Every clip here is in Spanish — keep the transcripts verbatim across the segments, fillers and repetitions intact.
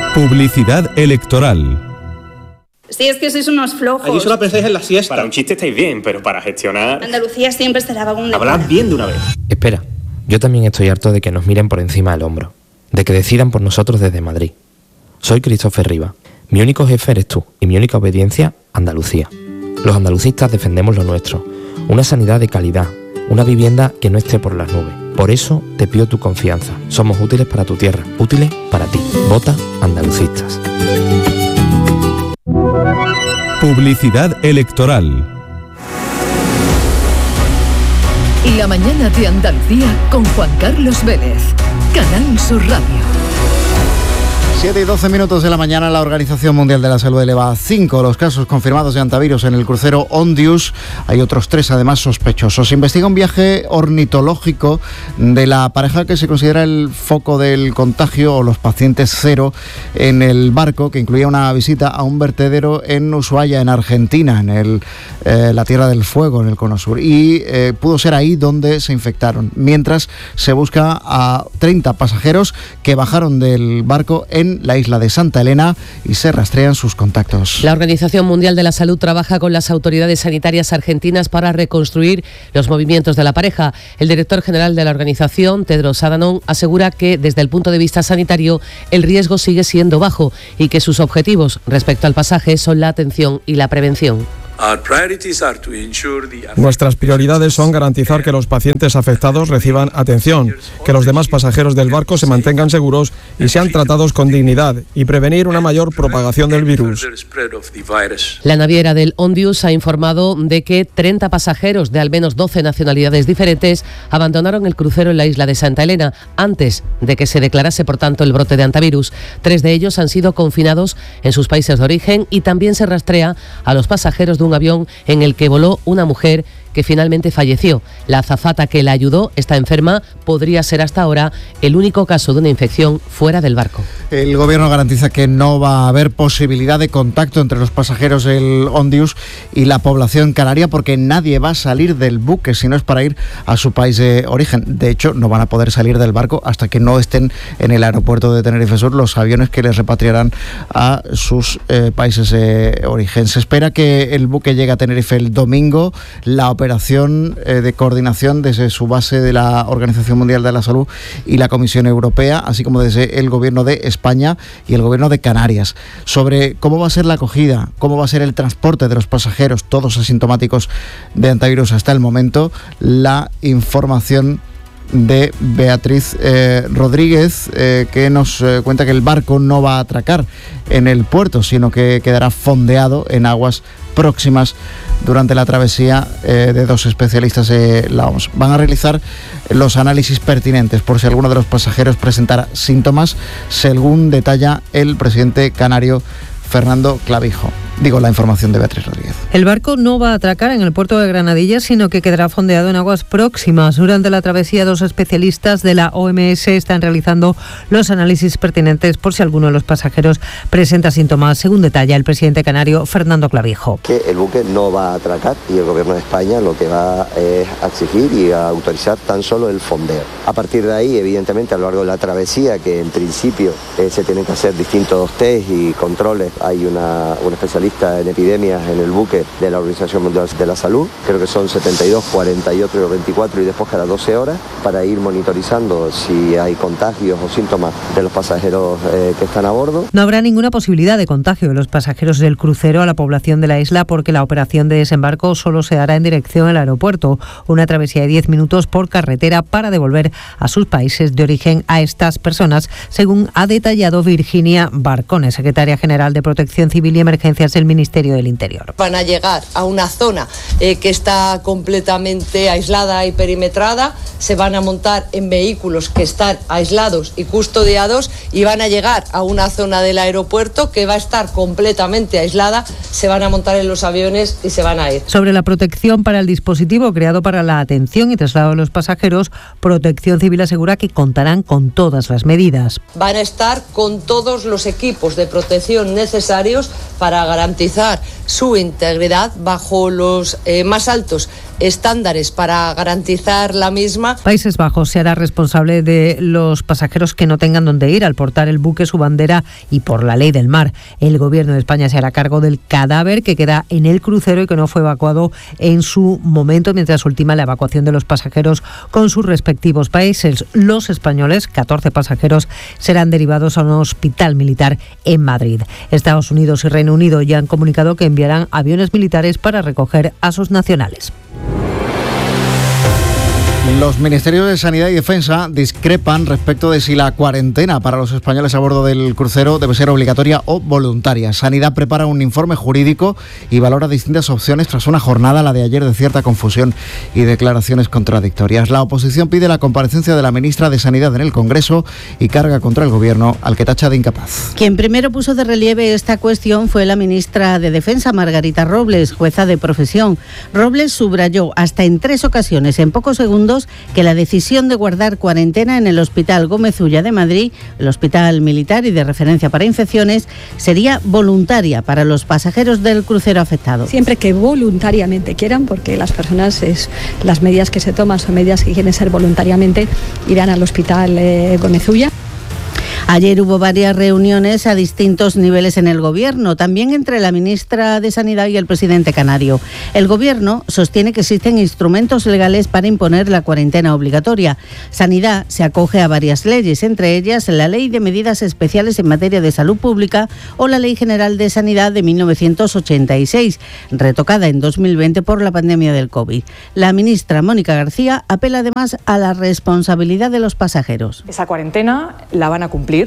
Publicidad electoral. Sí, es que sois unos flojos. Allí solo pensáis en la siesta. Para un chiste estáis bien, pero para gestionar... Andalucía siempre se daba un... Hablad bien de una vez. Espera, yo también estoy harto de que nos miren por encima del hombro, de que decidan por nosotros desde Madrid. Soy Christopher Riva. Mi único jefe eres tú y mi única obediencia, Andalucía. Los andalucistas defendemos lo nuestro, una sanidad de calidad, una vivienda que no esté por las nubes. Por eso te pido tu confianza. Somos útiles para tu tierra, útiles para ti. Vota Andalucistas. Publicidad electoral. La mañana de Andalucía con Juan Carlos Vélez. Canal Sur Radio. siete y doce minutos de la mañana, la Organización Mundial de la Salud eleva a cinco los casos confirmados de antivirus en el crucero Ondius. Hay otros tres, además, sospechosos. Se investiga un viaje ornitológico de la pareja que se considera el foco del contagio o los pacientes cero en el barco, que incluía una visita a un vertedero en Ushuaia, en Argentina, en el, eh, la Tierra del Fuego, en el Cono Sur. Y eh, pudo ser ahí donde se infectaron. Mientras se busca a treinta pasajeros que bajaron del barco en la isla de Santa Elena y se rastrean sus contactos. La Organización Mundial de la Salud trabaja con las autoridades sanitarias argentinas para reconstruir los movimientos de la pareja. El director general de la organización, Tedros Adhanom, asegura que desde el punto de vista sanitario el riesgo sigue siendo bajo y que sus objetivos respecto al pasaje son la atención y la prevención. Nuestras prioridades son garantizar que los pacientes afectados reciban atención, que los demás pasajeros del barco se mantengan seguros y sean tratados con dignidad y prevenir una mayor propagación del virus. La naviera del Ondius ha informado de que treinta pasajeros de al menos doce nacionalidades diferentes abandonaron el crucero en la isla de Santa Elena antes de que se declarase, por tanto, el brote de antivirus. Tres de ellos han sido confinados en sus países de origen y también se rastrea a los pasajeros de un avión en el que voló una mujer que finalmente falleció. La azafata que la ayudó está enferma. Podría ser hasta ahora el único caso de una infección fuera del barco. El gobierno garantiza que no va a haber posibilidad de contacto entre los pasajeros del Ondius y la población canaria, porque nadie va a salir del buque si no es para ir a su país de origen. De hecho, no van a poder salir del barco hasta que no estén en el aeropuerto de Tenerife Sur los aviones que les repatriarán a sus eh, países de origen. Se espera que el buque llegue a Tenerife el domingo. La operación eh, de coordinación desde su base de la Organización Mundial de la Salud y la Comisión Europea, así como desde el Gobierno de España y el Gobierno de Canarias, sobre cómo va a ser la acogida, cómo va a ser el transporte de los pasajeros, todos asintomáticos de antivirus hasta el momento. La información de Beatriz eh, Rodríguez, eh, que nos eh, cuenta que el barco no va a atracar en el puerto, sino que quedará fondeado en aguas próximas durante la travesía eh, de dos especialistas de la O M S. Van a realizar los análisis pertinentes por si alguno de los pasajeros presentara síntomas, según detalla el presidente canario Fernando Clavijo. Digo, la información de Beatriz Rodríguez. El barco no va a atracar en el puerto de Granadilla, sino que quedará fondeado en aguas próximas. Durante la travesía, dos especialistas de la O M S están realizando los análisis pertinentes por si alguno de los pasajeros presenta síntomas, según detalla el presidente canario Fernando Clavijo. Que el buque no va a atracar y el gobierno de España lo que va es a exigir y a autorizar tan solo el fondeo. A partir de ahí, evidentemente, a lo largo de la travesía, que en principio eh, se tienen que hacer distintos test y controles, hay una, una especialista en epidemias en el buque de la Organización Mundial de la Salud, creo que son setenta y dos, cuarenta y ocho, veinticuatro y después cada doce horas, para ir monitorizando si hay contagios o síntomas de los pasajeros eh, que están a bordo. No habrá ninguna posibilidad de contagio de los pasajeros del crucero a la población de la isla, porque la operación de desembarco solo se hará en dirección al aeropuerto, una travesía de diez minutos por carretera para devolver a sus países de origen a estas personas, según ha detallado Virginia Barcone, secretaria general de Protección Civil y Emergencias del Ministerio del Interior. Van a llegar a una zona eh, que está completamente aislada y perimetrada, se van a montar en vehículos que están aislados y custodiados y van a llegar a una zona del aeropuerto que va a estar completamente aislada, se van a montar en los aviones y se van a ir. Sobre la protección para el dispositivo creado para la atención y traslado de los pasajeros, Protección Civil asegura que contarán con todas las medidas. Van a estar con todos los equipos de protección necesarios necesarios para garantizar su integridad bajo los eh, más altos estándares para garantizar la misma. Países Bajos se hará responsable de los pasajeros que no tengan dónde ir al portar el buque su bandera y por la ley del mar. El gobierno de España se hará cargo del cadáver que queda en el crucero y que no fue evacuado en su momento mientras ultima la evacuación de los pasajeros con sus respectivos países. Los españoles, catorce pasajeros, serán derivados a un hospital militar en Madrid. Estados Unidos y Reino Unido ya han comunicado que enviarán aviones militares para recoger a sus nacionales. Los ministerios de Sanidad y Defensa discrepan respecto de si la cuarentena para los españoles a bordo del crucero debe ser obligatoria o voluntaria. Sanidad prepara un informe jurídico y valora distintas opciones tras una jornada, la de ayer, de cierta confusión y declaraciones contradictorias. La oposición pide la comparecencia de la ministra de Sanidad en el Congreso y carga contra el Gobierno, al que tacha de incapaz. Quien primero puso de relieve esta cuestión fue la ministra de Defensa, Margarita Robles, jueza de profesión. Robles subrayó hasta en tres ocasiones, en pocos segundos, que la decisión de guardar cuarentena en el Hospital Gómez Ulla de Madrid, el hospital militar y de referencia para infecciones, sería voluntaria para los pasajeros del crucero afectado. Siempre que voluntariamente quieran, porque las personas, es, las medidas que se toman son medidas que quieren ser voluntariamente, irán al Hospital eh, Gómez Ulla. Ayer hubo varias reuniones a distintos niveles en el Gobierno, también entre la ministra de Sanidad y el presidente canario. El Gobierno sostiene que existen instrumentos legales para imponer la cuarentena obligatoria. Sanidad se acoge a varias leyes, entre ellas la Ley de Medidas Especiales en Materia de Salud Pública o la Ley General de Sanidad de mil novecientos ochenta y seis, retocada en dos mil veinte por la pandemia del COVID. La ministra Mónica García apela además a la responsabilidad de los pasajeros. Esa cuarentena la van a cumplir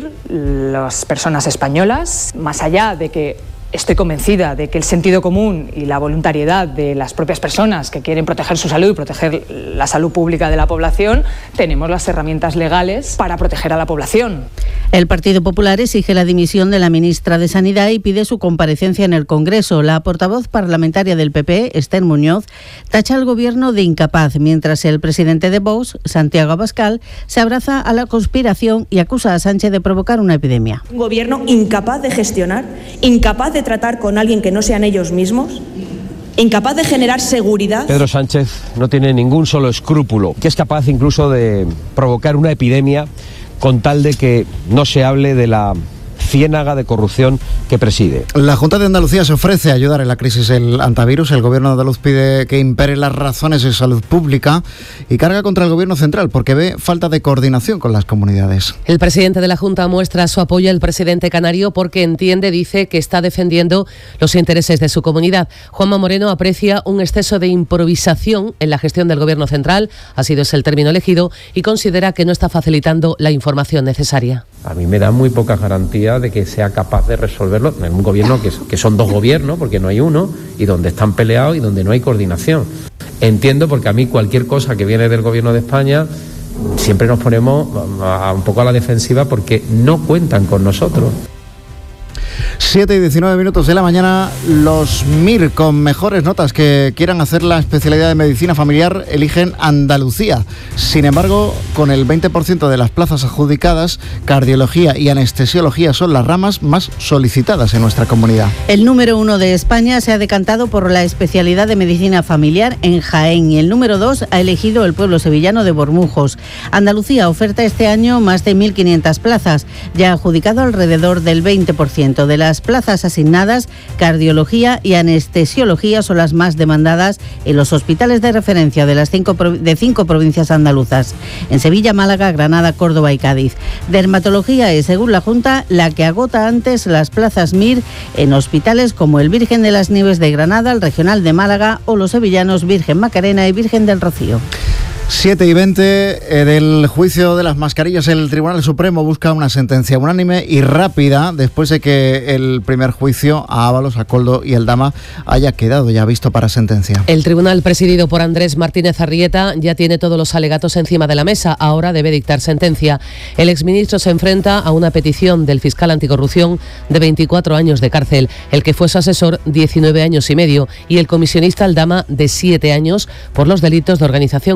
las personas españolas, más allá de que estoy convencida de que el sentido común y la voluntariedad de las propias personas que quieren proteger su salud y proteger la salud pública de la población, tenemos las herramientas legales para proteger a la población. El Partido Popular exige la dimisión de la ministra de Sanidad y pide su comparecencia en el Congreso. La portavoz parlamentaria del P P, Esther Muñoz, tacha al Gobierno de incapaz, mientras el presidente de Vox, Santiago Abascal, se abraza a la conspiración y acusa a Sánchez de provocar una epidemia. Un Gobierno incapaz de gestionar, incapaz de tratar con alguien que no sean ellos mismos, incapaz de generar seguridad. Pedro Sánchez no tiene ningún solo escrúpulo, que es capaz incluso de provocar una epidemia con tal de que no se hable de la ciénaga de corrupción que preside. La Junta de Andalucía se ofrece a ayudar en la crisis del antivirus. El Gobierno andaluz pide que imperen las razones de salud pública y carga contra el Gobierno central porque ve falta de coordinación con las comunidades. El presidente de la Junta muestra su apoyo al presidente canario porque entiende, dice, que está defendiendo los intereses de su comunidad. Juanma Moreno aprecia un exceso de improvisación en la gestión del Gobierno central, ha sido ese el término elegido, y considera que no está facilitando la información necesaria. A mí me da muy pocas garantías de que sea capaz de resolverlo en un gobierno que, que son dos gobiernos, porque no hay uno, y donde están peleados y donde no hay coordinación. Entiendo, porque a mí cualquier cosa que viene del Gobierno de España siempre nos ponemos a, a un poco a la defensiva porque no cuentan con nosotros. siete y diecinueve minutos de la mañana. Los M I R con mejores notas que quieran hacer la especialidad de medicina familiar eligen Andalucía. Sin embargo, con el veinte por ciento de las plazas adjudicadas, cardiología y anestesiología son las ramas más solicitadas en nuestra comunidad. El número uno de España se ha decantado por la especialidad de medicina familiar en Jaén y el número dos ha elegido el pueblo sevillano de Bormujos. Andalucía oferta este año más de mil quinientas plazas, ya ha adjudicado alrededor del veinte por ciento de las plazas asignadas. Cardiología y anestesiología son las más demandadas en los hospitales de referencia de las cinco, de cinco provincias andaluzas, en Sevilla, Málaga, Granada, Córdoba y Cádiz. Dermatología es, según la Junta, la que agota antes las plazas M I R en hospitales como el Virgen de las Nieves de Granada, el Regional de Málaga o los sevillanos Virgen Macarena y Virgen del Rocío. siete y veinte eh, del juicio de las mascarillas. El Tribunal Supremo busca una sentencia unánime y rápida después de que el primer juicio a Ábalos, a Koldo y Aldama haya quedado ya visto para sentencia. El tribunal, presidido por Andrés Martínez Arrieta, ya tiene todos los alegatos encima de la mesa. Ahora debe dictar sentencia. El exministro se enfrenta a una petición del fiscal anticorrupción de veinticuatro años de cárcel, el que fue su asesor diecinueve años y medio, y el comisionista Aldama de siete años por los delitos de organización criminal,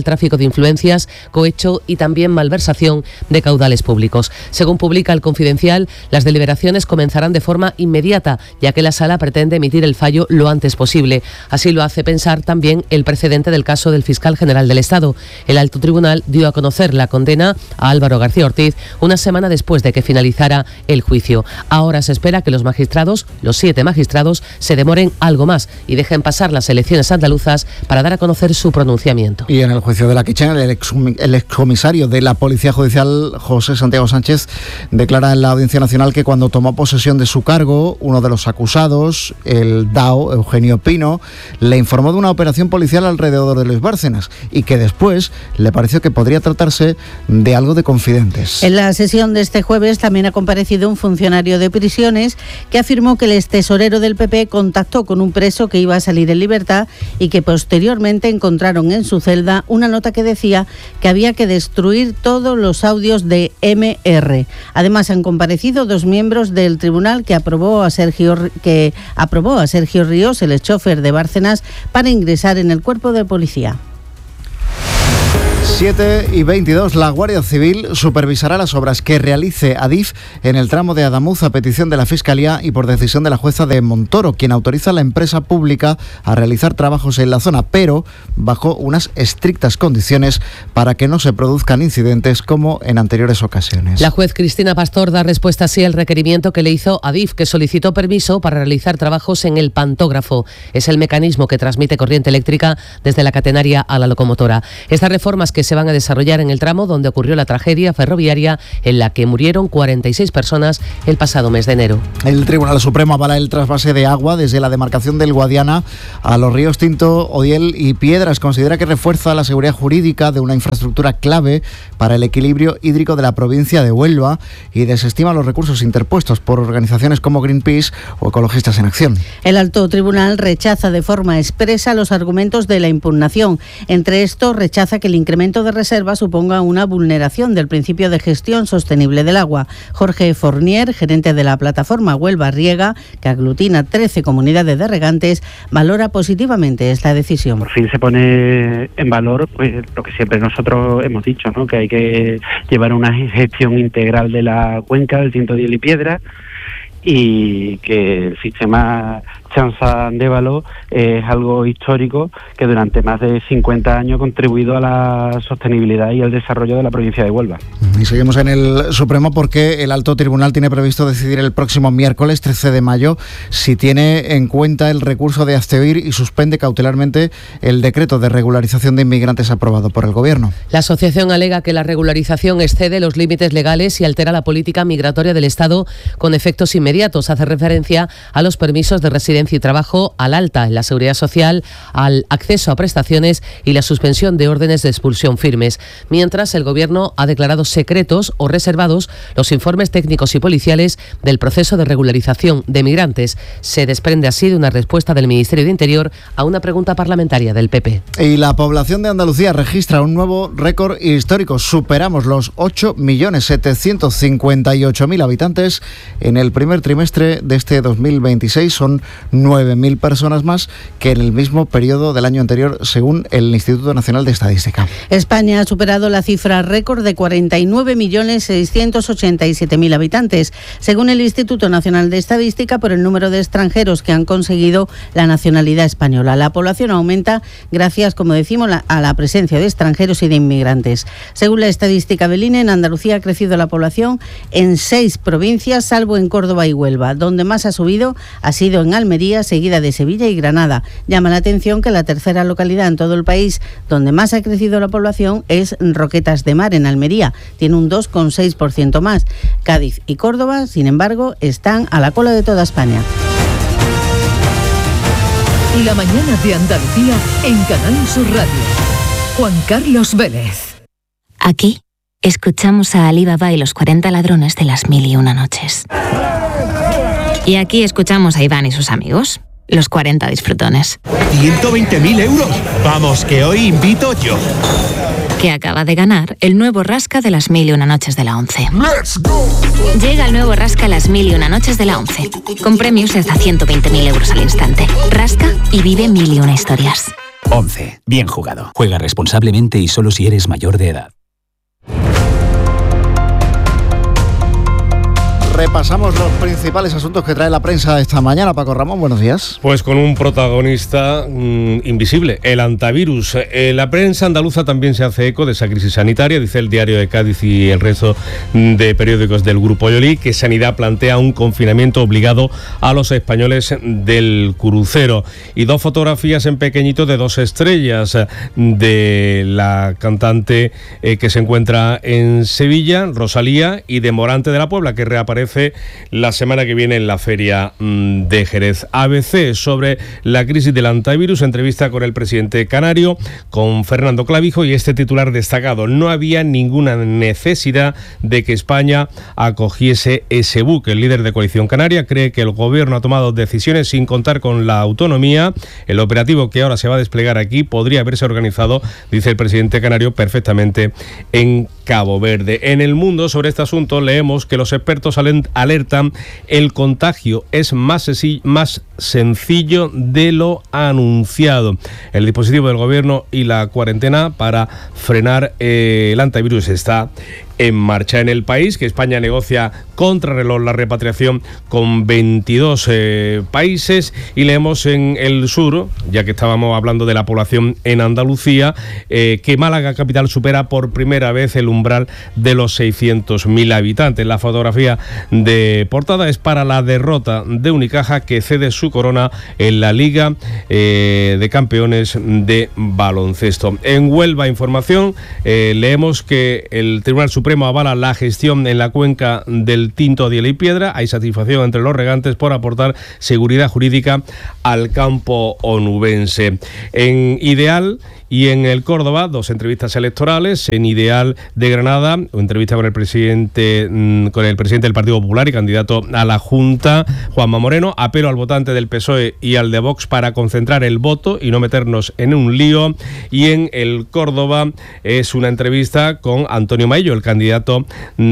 tráfico de influencias, cohecho y también malversación de caudales públicos. Según publica El Confidencial, las deliberaciones comenzarán de forma inmediata, ya que la Sala pretende emitir el fallo lo antes posible. Así lo hace pensar también el precedente del caso del fiscal general del Estado. El Alto Tribunal dio a conocer la condena a Álvaro García Ortiz una semana después de que finalizara el juicio. Ahora se espera que los magistrados, los siete magistrados, se demoren algo más y dejen pasar las elecciones andaluzas para dar a conocer su pronunciamiento. Y en el juicio de la Kitchen, el, ex, el excomisario de la Policía Judicial, José Santiago Sánchez, declara en la Audiencia Nacional que cuando tomó posesión de su cargo, uno de los acusados, el D A O, Eugenio Pino, le informó de una operación policial alrededor de Luis Bárcenas y que después le pareció que podría tratarse de algo de confidentes. En la sesión de este jueves también ha comparecido un funcionario de prisiones que afirmó que el extesorero del P P contactó con un preso que iba a salir en libertad y que posteriormente encontraron en su celda una nota que decía que había que destruir todos los audios de M R. Además han comparecido dos miembros del tribunal que aprobó a Sergio que aprobó a Sergio Ríos, el chofer de Bárcenas, para ingresar en el cuerpo de policía. siete y veintidós, la Guardia Civil supervisará las obras que realice Adif en el tramo de Adamuz a petición de la Fiscalía y por decisión de la jueza de Montoro, quien autoriza a la empresa pública a realizar trabajos en la zona, pero bajo unas estrictas condiciones para que no se produzcan incidentes como en anteriores ocasiones. La juez Cristina Pastor da respuesta así al requerimiento que le hizo Adif, que solicitó permiso para realizar trabajos en el pantógrafo. Es el mecanismo que transmite corriente eléctrica desde la catenaria a la locomotora. Estas reformas que se van a desarrollar en el tramo donde ocurrió la tragedia ferroviaria en la que murieron cuarenta y seis personas el pasado mes de enero. El Tribunal Supremo avala el trasvase de agua desde la demarcación del Guadiana a los ríos Tinto, Odiel y Piedras. Considera que refuerza la seguridad jurídica de una infraestructura clave para el equilibrio hídrico de la provincia de Huelva y desestima los recursos interpuestos por organizaciones como Greenpeace o Ecologistas en Acción. El Alto Tribunal rechaza de forma expresa los argumentos de la impugnación. Entre estos, rechaza que el incremento de reserva suponga una vulneración del principio de gestión sostenible del agua. Jorge Fournier, gerente de la plataforma Huelva Riega, que aglutina trece comunidades de regantes, valora positivamente esta decisión. Por fin se pone en valor pues lo que siempre nosotros hemos dicho, ¿no? Que hay que llevar una gestión integral de la cuenca del Tinto, Odiel y Piedra, y que el sistema Chanza-Andévalo es algo histórico que durante más de cincuenta años ha contribuido a la sostenibilidad y al desarrollo de la provincia de Huelva. Y seguimos en el Supremo porque el Alto Tribunal tiene previsto decidir el próximo miércoles trece de mayo si tiene en cuenta el recurso de Azteoir y suspende cautelarmente el decreto de regularización de inmigrantes aprobado por el Gobierno. La asociación alega que la regularización excede los límites legales y altera la política migratoria del Estado con efectos inmediatos. Hace referencia a los permisos de residencia y trabajo, al alta en la seguridad social, al acceso a prestaciones y la suspensión de órdenes de expulsión firmes. Mientras, el Gobierno ha declarado secretos o reservados los informes técnicos y policiales del proceso de regularización de migrantes. Se desprende así de una respuesta del Ministerio de Interior a una pregunta parlamentaria del P P. Y la población de Andalucía registra un nuevo récord histórico. Superamos los ocho millones setecientos cincuenta y ocho mil habitantes en el primer trimestre de este dos mil veintiséis. Son nueve mil personas más que en el mismo periodo del año anterior, según el Instituto Nacional de Estadística. España ha superado la cifra récord de cuarenta y nueve millones seiscientos ochenta y siete mil habitantes, según el Instituto Nacional de Estadística, por el número de extranjeros que han conseguido la nacionalidad española. La población aumenta gracias, como decimos, a la presencia de extranjeros y de inmigrantes. Según la estadística del I N E, en Andalucía ha crecido la población en seis provincias, salvo en Córdoba y Huelva. Donde más ha subido ha sido en Almería, seguida de Sevilla y Granada. Llama la atención que la tercera localidad en todo el país donde más ha crecido la población es Roquetas de Mar, en Almería. Tiene un dos coma seis por ciento más. Cádiz y Córdoba, sin embargo, están a la cola de toda España. La mañana de Andalucía en Canal Sur Radio. Juan Carlos Vélez. Aquí escuchamos a Ali Baba y los cuarenta ladrones de las mil y una noches. Y aquí escuchamos a Iván y sus amigos, los cuarenta disfrutones. ciento veinte mil euros. Vamos, que hoy invito yo. Que acaba de ganar el nuevo Rasca de las mil y una noches de la once. ¡Let's go! Llega el nuevo Rasca las mil y una noches de la once, con premios de hasta ciento veinte mil euros al instante. Rasca y vive mil y una historias. once. Bien jugado. Juega responsablemente y solo si eres mayor de edad. Repasamos los principales asuntos que trae la prensa esta mañana. Paco Ramón, buenos días. Pues con un protagonista mmm, invisible, el antivirus. Eh, la prensa andaluza también se hace eco de esa crisis sanitaria, dice el Diario de Cádiz y el resto de periódicos del Grupo Yoli, que Sanidad plantea un confinamiento obligado a los españoles del crucero. Y dos fotografías en pequeñito de dos estrellas de la cantante eh, que se encuentra en Sevilla, Rosalía, y de Morante de la Puebla, que reaparece la semana que viene en la feria de Jerez. A B C sobre la crisis del antivirus, entrevista con el presidente canario, con Fernando Clavijo, y este titular destacado: no había ninguna necesidad de que España acogiese ese buque. El líder de Coalición Canaria cree que el gobierno ha tomado decisiones sin contar con la autonomía. El operativo que ahora se va a desplegar aquí podría haberse organizado, dice el presidente canario, perfectamente en Cabo Verde. En El Mundo, sobre este asunto, leemos que los expertos alertan: el contagio es más, más sencillo de lo anunciado. El dispositivo del gobierno y la cuarentena para frenar eh, el antivirus está en marcha. En El País, que España negocia contrarreloj la repatriación con veintidós eh, países, y leemos en El Sur, ya que estábamos hablando de la población en Andalucía, eh, que Málaga capital supera por primera vez el umbral de los seiscientos mil habitantes. La fotografía de portada es para la derrota de Unicaja, que cede su corona en la Liga eh, de Campeones de Baloncesto. En Huelva Información eh, leemos que el Tribunal Supremo Supremo avala la gestión en la cuenca del Tinto de Piedra. Hay satisfacción entre los regantes por aportar seguridad jurídica al campo onubense. En Ideal y en El Córdoba, dos entrevistas electorales. En Ideal de Granada, una entrevista con el presidente con el presidente del Partido Popular y candidato a la Junta, Juanma Moreno. Apelo al votante del P S O E y al de Vox para concentrar el voto y no meternos en un lío. Y en El Córdoba es una entrevista con Antonio Maillo, el candidato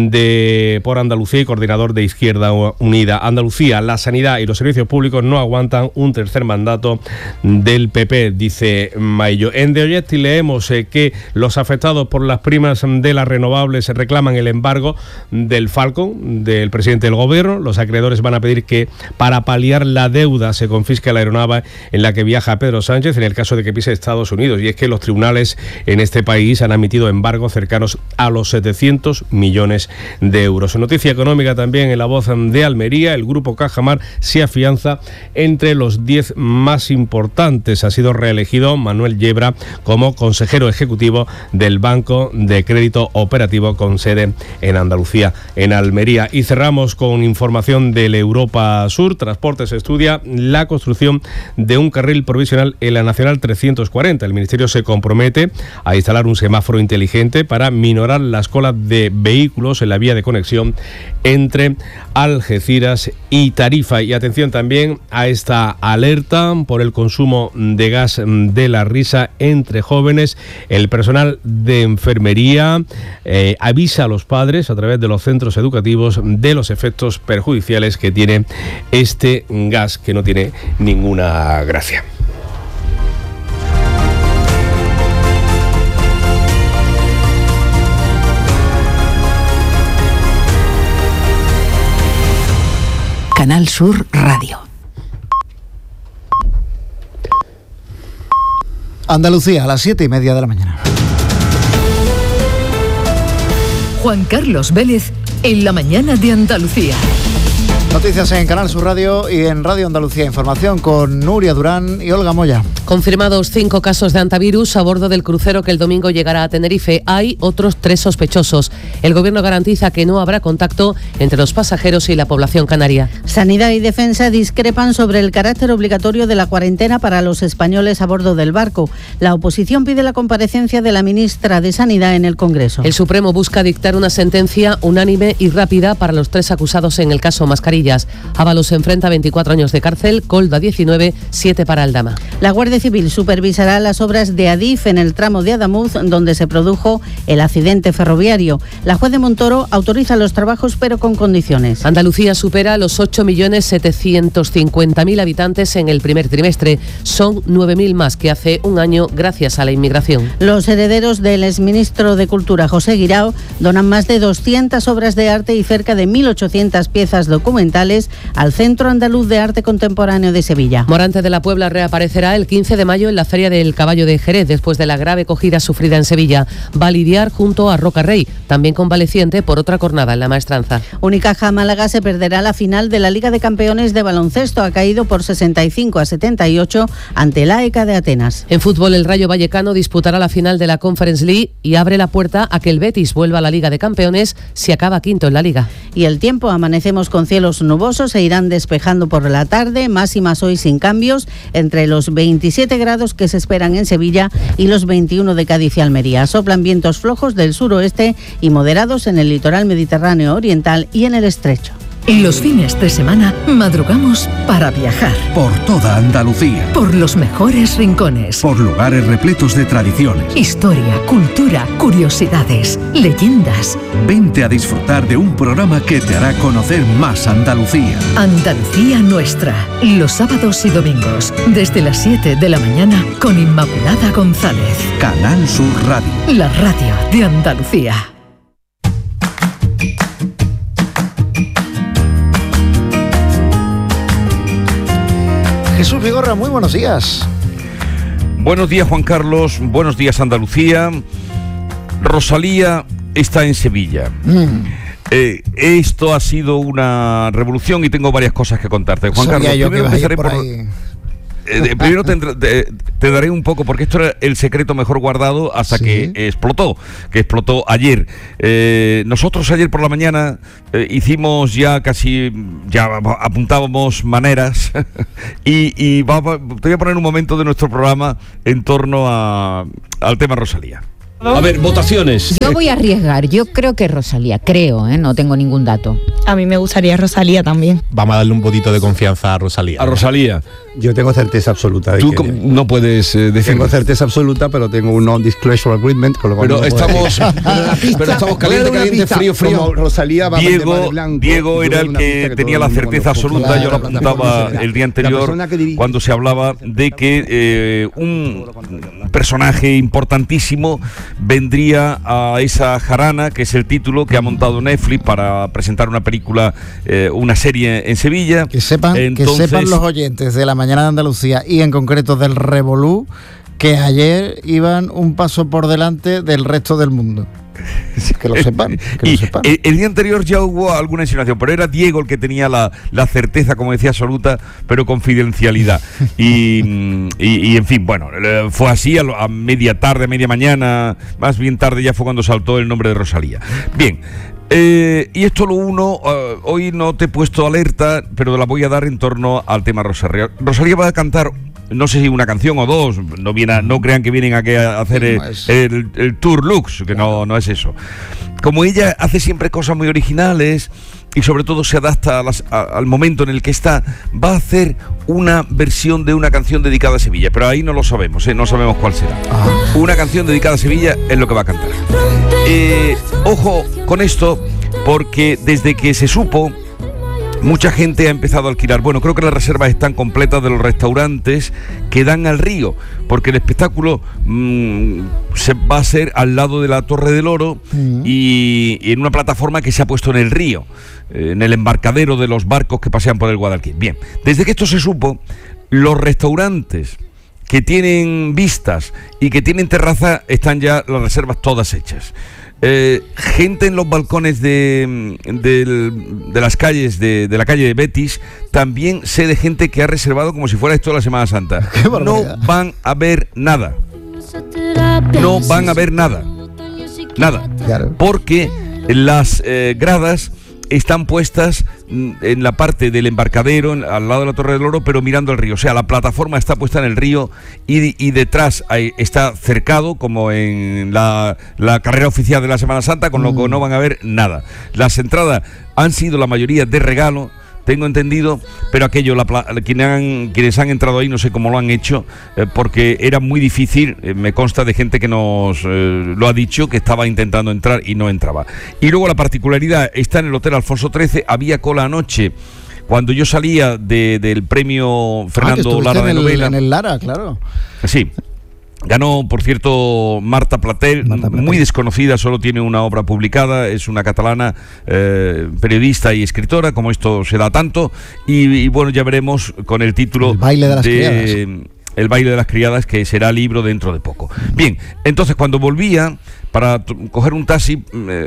de por Andalucía y coordinador de Izquierda Unida. Andalucía, la sanidad y los servicios públicos no aguantan un tercer mandato del P P, dice Maillo. En De Ollesti leemos eh, que los afectados por las primas de las renovables reclaman el embargo del Falcon, del presidente del gobierno. Los acreedores van a pedir que para paliar la deuda se confisque la aeronave en la que viaja Pedro Sánchez en el caso de que pise Estados Unidos. Y es que los tribunales en este país han admitido embargos cercanos a los setecientos millones de euros. Noticia económica también en La Voz de Almería. El grupo Cajamar se afianza entre los diez más importantes. Ha sido reelegido Manuel Yebra como consejero ejecutivo del Banco de Crédito Operativo con sede en Andalucía, en Almería. Y cerramos con información del Europa Sur. Transportes estudia la construcción de un carril provisional en la Nacional trescientos cuarenta. El Ministerio se compromete a instalar un semáforo inteligente para minorar las colas de vehículos en la vía de conexión entre Algeciras y Tarifa. Y atención también a esta alerta por el consumo de gas de la risa entre jóvenes. El personal de enfermería eh, avisa a los padres a través de los centros educativos de los efectos perjudiciales que tiene este gas, que no tiene ninguna gracia. Canal Sur Radio. Andalucía, a las siete y media de la mañana. Juan Carlos Vélez, en la mañana de Andalucía. Noticias en Canal Sur Radio y en Radio Andalucía Información con Nuria Durán y Olga Moya. Confirmados cinco casos de antivirus a bordo del crucero que el domingo llegará a Tenerife. Hay otros tres sospechosos. El gobierno garantiza que no habrá contacto entre los pasajeros y la población canaria. Sanidad y Defensa discrepan sobre el carácter obligatorio de la cuarentena para los españoles a bordo del barco. La oposición pide la comparecencia de la ministra de Sanidad en el Congreso. El Supremo busca dictar una sentencia unánime y rápida para los tres acusados en el caso Mascarilla. Tordesillas. Ábalos se enfrenta a veinticuatro años de cárcel, Colda diecinueve, siete para Aldama. La Guardia Civil supervisará las obras de Adif en el tramo de Adamuz, donde se produjo el accidente ferroviario. La juez de Montoro autoriza los trabajos, pero con condiciones. Andalucía supera los ocho millones setecientos cincuenta mil habitantes en el primer trimestre. Son nueve mil más que hace un año gracias a la inmigración. Los herederos del exministro de Cultura, José Guirao, donan más de doscientas obras de arte y cerca de mil ochocientas piezas documentales al Centro Andaluz de Arte Contemporáneo de Sevilla. Morante de la Puebla reaparecerá el quince de mayo en la Feria del Caballo de Jerez, después de la grave cogida sufrida en Sevilla. Va a lidiar junto a Roca Rey, también convaleciente por otra jornada en la maestranza. Unicaja Málaga se perderá la final de la Liga de Campeones de baloncesto. Ha caído por sesenta y cinco a setenta y ocho ante la E C A de Atenas. En fútbol, el Rayo Vallecano disputará la final de la Conference League y abre la puerta a que el Betis vuelva a la Liga de Campeones si acaba quinto en la Liga. Y el tiempo, amanecemos con cielos nubosos, se irán despejando por la tarde, máximas hoy sin cambios, entre los veintisiete grados que se esperan en Sevilla y los veintiuno de Cádiz y Almería. Soplan vientos flojos del suroeste y moderados en el litoral mediterráneo oriental y en el estrecho. Los fines de semana madrugamos para viajar. Por toda Andalucía. Por los mejores rincones. Por lugares repletos de tradiciones. Historia, cultura, curiosidades, leyendas. Vente a disfrutar de un programa que te hará conocer más Andalucía. Andalucía Nuestra. Los sábados y domingos, desde las siete de la mañana, con Inmaculada González. Canal Sur Radio. La radio de Andalucía. Jesús Vigorra, muy buenos días. Buenos días, Juan Carlos. Buenos días, Andalucía. Rosalía está en Sevilla. Mm. Eh, esto ha sido una revolución y tengo varias cosas que contarte. Juan Sabía Carlos, yo primero que empezaré por, por... ahí. Eh, primero te, te, te daré un poco, porque esto era el secreto mejor guardado hasta ¿Sí? que explotó, que explotó ayer. Eh, nosotros ayer por la mañana eh, hicimos ya casi, ya apuntábamos maneras y, y va, te voy a poner un momento de nuestro programa en torno a, al tema Rosalía. A ver, votaciones. Yo voy a arriesgar, yo creo que Rosalía, creo, ¿eh? No tengo ningún dato. A mí me gustaría Rosalía también. Vamos a darle un poquito de confianza a Rosalía. A Rosalía. Yo tengo certeza absoluta. De Tú que no puedes eh, decir. Tengo certeza absoluta, pero tengo un non-disclosure agreement. Con lo cual pero, no estamos, pero estamos caliente, caliente, frío, frío. Como Rosalía va Diego, blanco, Diego era el que, que tenía la certeza absoluta. Claro, yo lo apuntaba el día anterior dirige, cuando se hablaba de que eh, un personaje importantísimo vendría a esa jarana, que es el título que ha montado Netflix para presentar una película, eh, una serie en Sevilla. Que sepan, Entonces, que sepan los oyentes de la mañana de Andalucía y en concreto del Revolú, que ayer iban un paso por delante del resto del mundo. Que lo sepan, que y lo sepan. El, el día anterior ya hubo alguna insinuación, pero era Diego el que tenía la, la certeza, como decía, absoluta, pero confidencialidad. Y, y, y en fin, bueno, fue así a, a media tarde, media mañana, más bien tarde ya fue cuando saltó el nombre de Rosalía. Bien. Eh, y esto lo uno, uh, hoy no te he puesto alerta, pero la voy a dar en torno al tema Rosalía. Rosalía va a cantar, no sé si una canción o dos, no, viene a, no crean que vienen aquí a hacer el, el, el Tour Lux, que no, no es eso. Como ella hace siempre cosas muy originales y sobre todo se adapta a las, a, al momento en el que está, va a hacer una versión de una canción dedicada a Sevilla, pero ahí no lo sabemos, ¿eh? No sabemos cuál será. Ah. Una canción dedicada a Sevilla es lo que va a cantar. Eh, ojo con esto, porque desde que se supo, mucha gente ha empezado a alquilar. Bueno, creo que las reservas están completas de los restaurantes que dan al río, porque el espectáculo mmm, se va a hacer al lado de la Torre del Oro mm. y, y en una plataforma que se ha puesto en el río, eh, en el embarcadero de los barcos que pasean por el Guadalquivir. Bien, desde que esto se supo, los restaurantes que tienen vistas y que tienen terraza están ya las reservas todas hechas. Eh, gente en los balcones de, de, de las calles de, de la calle de Betis, también sé de gente que ha reservado como si fuera esto la Semana Santa. No van a ver nada. No van a ver nada. Nada. Porque las eh, gradas están puestas en la parte del embarcadero, en, al lado de la Torre del Oro, pero mirando el río. O sea, la plataforma está puesta en el río y, y detrás hay, está cercado, como en la, la carrera oficial de la Semana Santa, con lo que no van a ver nada. Las entradas han sido la mayoría de regalo, tengo entendido, pero aquello, la, quienes, han, quienes han entrado ahí, no sé cómo lo han hecho, eh, porque era muy difícil, eh, me consta de gente que nos eh, lo ha dicho, que estaba intentando entrar y no entraba. Y luego la particularidad está en el Hotel Alfonso trece, había cola anoche. Cuando yo salía de, del premio Fernando ah, Lara de en el, novela. En el Lara, claro. Sí. Ganó, por cierto, Marta Plater, Marta Plater, muy desconocida, solo tiene una obra publicada, es una catalana, eh, periodista y escritora, como esto se da tanto, y, y bueno, ya veremos con el título El baile de las de, criadas. El baile de las criadas, que será libro dentro de poco. Bien, entonces cuando volvía para t- coger un taxi, eh,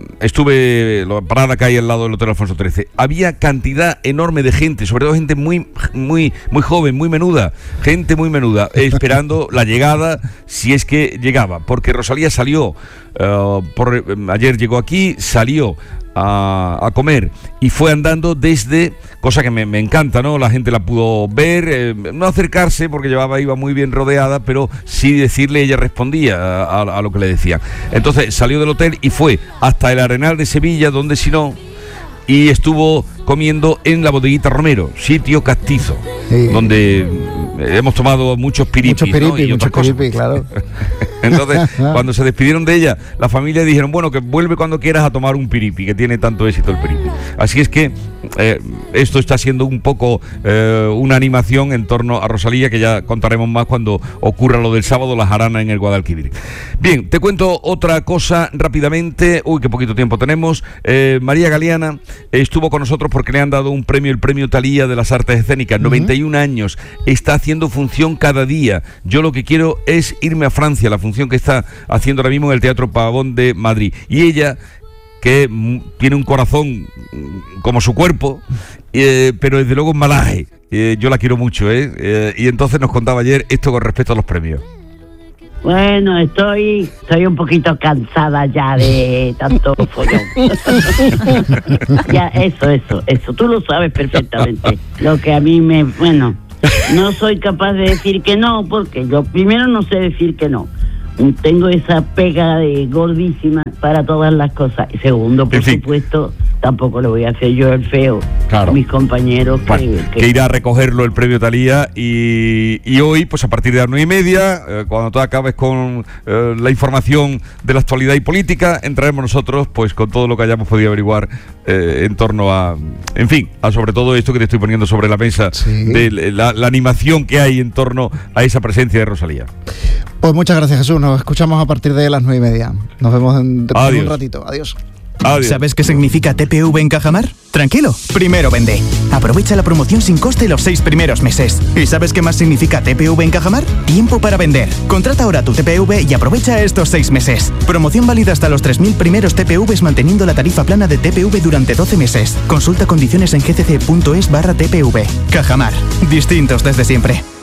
estuve la parada que hay al lado del Hotel Alfonso trece. Había cantidad enorme de gente, sobre todo gente muy, muy, muy joven, muy menuda, gente muy menuda, esperando la llegada, si es que llegaba, porque Rosalía salió, uh, por, ayer llegó aquí, salió A, a comer y fue andando desde, cosa que me, me encanta, ¿no? La gente la pudo ver, eh, no acercarse porque llevaba, iba muy bien rodeada, pero sí decirle, ella respondía a, a, a lo que le decían. Entonces salió del hotel y fue hasta el Arenal de Sevilla, donde si no, y estuvo comiendo en la Bodeguita Romero, sitio castizo, sí, donde hemos tomado muchos piripis, mucho piripi, ¿no? Y mucho piripi, claro. Entonces, cuando se despidieron de ella, la familia dijeron, bueno, que vuelve cuando quieras a tomar un piripi, que tiene tanto éxito el piripi. Así es que eh, esto está siendo un poco eh, una animación en torno a Rosalía, que ya contaremos más cuando ocurra lo del sábado, la jarana en el Guadalquivir. Bien, te cuento otra cosa rápidamente. Uy, qué poquito tiempo tenemos. Eh, María Galeana estuvo con nosotros porque le han dado un premio, el premio Thalía de las Artes Escénicas, uh-huh. noventa y un años, está haciendo función cada día. Yo lo que quiero es irme a Francia, la función que está haciendo ahora mismo en el Teatro Pavón de Madrid. Y ella, que m- tiene un corazón m- como su cuerpo, eh, pero desde luego es malaje. Eh, yo la quiero mucho, ¿eh? ¿eh? Y entonces nos contaba ayer esto con respecto a los premios. Bueno, estoy estoy un poquito cansada ya de tanto follón. Ya, eso, eso, eso. Tú lo sabes perfectamente. Lo que a mí me... Bueno, no soy capaz de decir que no, porque yo primero no sé decir que no. Tengo esa pega de gordísima para todas las cosas. Y segundo, por supuesto, tampoco le voy a hacer yo el feo claro. a mis compañeros. Bueno, que, que... que irá a recogerlo el premio Thalía y, y hoy, pues a partir de las nueve y media, eh, cuando tú acabes con eh, la información de la actualidad y política, entraremos nosotros pues con todo lo que hayamos podido averiguar eh, en torno a, en fin, a sobre todo esto que te estoy poniendo sobre la mesa, sí. de la, la animación que hay en torno a esa presencia de Rosalía. Pues muchas gracias, Jesús. Nos escuchamos a partir de las nueve y media. Nos vemos en, en un ratito. Adiós. Adiós. ¿Sabes qué significa T P V en Cajamar? Tranquilo, primero vende. Aprovecha la promoción sin coste los seis primeros meses. ¿Y sabes qué más significa T P V en Cajamar? Tiempo para vender. Contrata ahora tu T P V y aprovecha estos seis meses. Promoción válida hasta los tres mil primeros T P Vs manteniendo la tarifa plana de T P V durante doce meses. Consulta condiciones en gcc.es barra T P V. Cajamar. Distintos desde siempre.